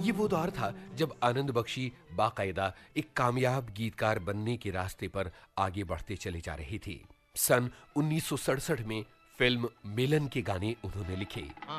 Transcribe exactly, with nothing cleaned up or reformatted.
ये वो दौर था जब आनंद बख्शी बाकायदा एक कामयाब गीतकार बनने के रास्ते पर आगे बढ़ते चले जा रही थी। सन उन्नीस सौ सड़सठ में फिल्म मिलन के गाने उन्होंने लिखे।